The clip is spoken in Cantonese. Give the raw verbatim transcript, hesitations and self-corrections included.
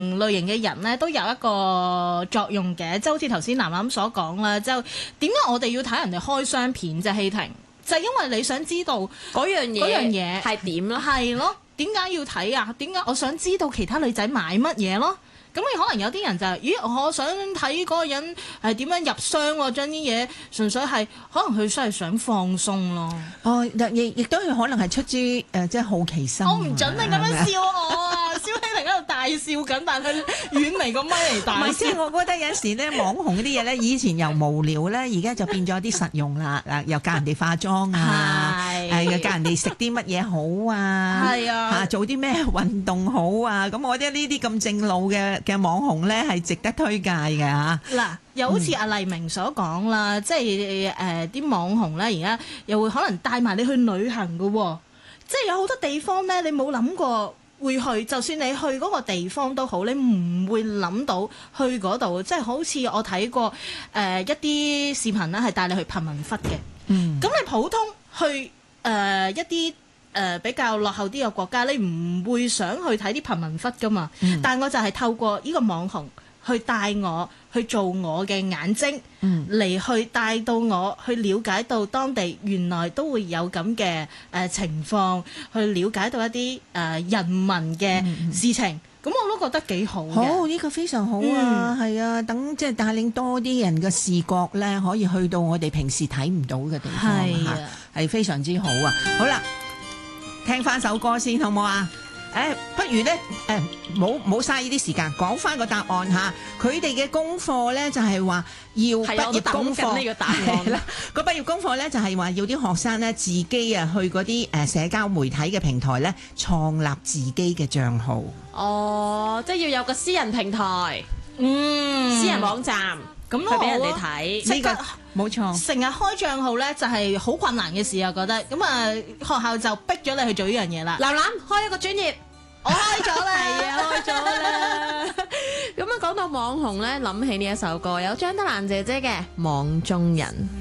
類型嘅人咧都有一個作用嘅，即係好似頭先楠楠所講啦，就點解我哋要睇人哋開箱片啫？希婷就係因為你想知道嗰樣嘢嗰樣嘢係點咯， 係咯，點解要睇啊？點解我想知道其他女仔買乜嘢咯？咁你可能有啲人就係，咦，我想睇嗰個人係點樣入箱喎，將啲嘢純粹係可能佢真係想放鬆咯。 哦，亦亦都可能係出自誒、呃、即係好奇心。 我唔準你咁樣笑我啊！蕭希婷喺度大笑緊，但係遠離個咪嚟大笑。 唔係，即係我覺得有陣時咧，網紅嗰啲嘢咧，以前由無聊咧，而家就變咗啲實用啦。嗱，又教人哋化妝啊，誒又教人哋食啲乜嘢好啊， 係啊， 嚇做啲咩運動好啊。咁我覺得呢啲咁正路嘅嘅網紅咧係值得推介嘅嚇。 嗱，又好似阿黎明所講啦，即係誒啲網紅咧，而家又會可能帶埋你去旅行嘅喎，即係有好多地方咧，你冇諗過會去，就算你去嗰個地方都好，你唔會諗到去嗰度，即係好似我睇過誒、呃、一啲視頻咧，係帶你去貧民窟嘅。 嗯， 咁你普通去誒、呃、一啲誒、呃、比較落後啲嘅國家，你唔會想去睇啲貧民窟噶嘛？ 嗯、 但我就係透過呢個網紅去帶我去做我嘅眼睛，嚟、嗯、去帶到我去了解到當地原來都會有咁嘅誒情況，去了解到一啲誒、呃、人民嘅事情。咁、嗯、我都覺得幾好嘅。 好，呢、這個非常好啊，係、嗯、啊，等即係帶領多啲人嘅視覺咧，可以去到我哋平時睇唔到嘅地方嚇，係、啊、非常之好啊！好啦，聽翻首歌先好唔好啊？誒、欸，不如咧誒，冇冇嘥呢啲時間，講翻個答案嚇。佢哋嘅功課咧就係、是、話要畢業功課呢個答案啦。 個畢業功課咧就係、是、話要啲學生咧自己啊去嗰啲誒社交媒體嘅平台咧創立自己嘅帳號。 哦，即係要有個私人平台， 嗯， 私人網站。咁去俾人哋睇呢個冇錯， 成日開帳號咧就係好困難嘅事啊！覺得咁啊，學校就逼咗你去做呢樣嘢啦。 楠楠開一個專業， 我開咗啦， 係啊，開咗啦。咁啊，講到網紅咧，諗起呢一首歌，有張德蘭姐姐嘅《網中人》。